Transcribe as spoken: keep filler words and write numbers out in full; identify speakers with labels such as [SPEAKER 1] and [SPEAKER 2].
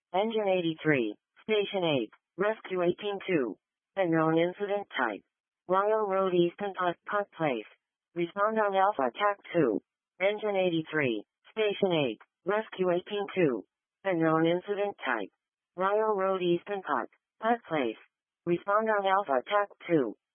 [SPEAKER 1] Engine eighty-three, Station eight, Rescue eighteen two. Unknown incident type. Royal Road Easton Park, Park Place. Respond on Alpha T A C two. Engine eighty-three, Station eight, Rescue eighteen two. Unknown incident type. Royal Road Easton Park, Park Place. Respond on Alpha T A C two.